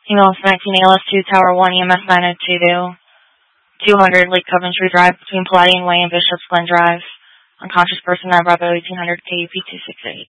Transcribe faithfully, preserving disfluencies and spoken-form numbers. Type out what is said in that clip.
Email is nineteen A L S two, Tower one, E M S nine oh two, two hundred Lake Coventry Drive between Palladian Way and Bishop's Glen Drive. Unconscious person, nine Bravo eighteen hundred K U P two six eight.